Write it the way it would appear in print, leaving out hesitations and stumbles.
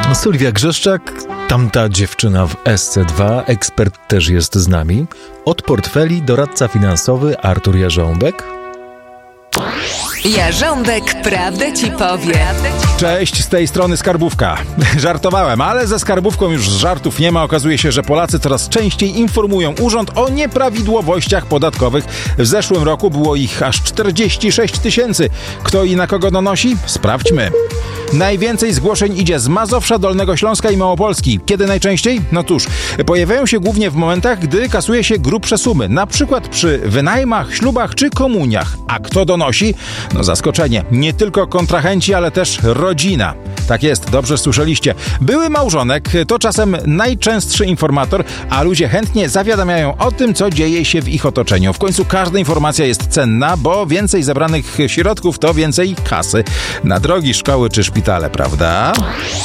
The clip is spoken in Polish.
Sylwia Grzeszczak, tamta dziewczyna w SC2, ekspert też jest z nami. Od portfeli doradca finansowy Artur Jarząbek. Jarząbek prawdę ci powie. Cześć, z tej strony Skarbówka. Żartowałem, ale ze Skarbówką już żartów nie ma. Okazuje się, że Polacy coraz częściej informują urząd o nieprawidłowościach podatkowych. W zeszłym roku było ich aż 46 000. Kto i na kogo donosi? Sprawdźmy. Najwięcej zgłoszeń idzie z Mazowsza, Dolnego Śląska i Małopolski. Kiedy najczęściej? No cóż, pojawiają się głównie w momentach, gdy kasuje się grubsze sumy. Na przykład przy wynajmach, ślubach czy komuniach. A kto donosi? No zaskoczenie. Nie tylko kontrahenci, ale też rodzina. Tak jest, dobrze słyszeliście. Były małżonek to czasem najczęstszy informator, a ludzie chętnie zawiadamiają o tym, co dzieje się w ich otoczeniu. W końcu każda informacja jest cenna, bo więcej zebranych środków to więcej kasy na drogi, szkoły czy szpitale, prawda?